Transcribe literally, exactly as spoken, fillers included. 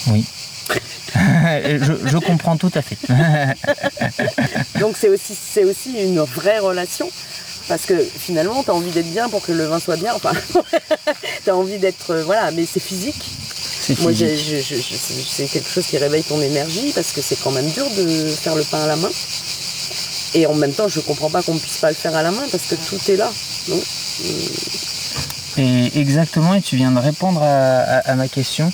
Oui. je, je comprends tout à fait. Donc c'est aussi, c'est aussi une vraie relation. Parce que finalement, tu as envie d'être bien pour que le vin soit bien. Enfin, tu as envie d'être... Euh, voilà, mais c'est physique. C'est Moi, physique. j'ai, je, je, je, c'est quelque chose qui réveille ton énergie parce que c'est quand même dur de faire le pain à la main. Et en même temps, je comprends pas qu'on ne puisse pas le faire à la main parce que tout est là. Donc, et exactement, et tu viens de répondre à, à, à ma question.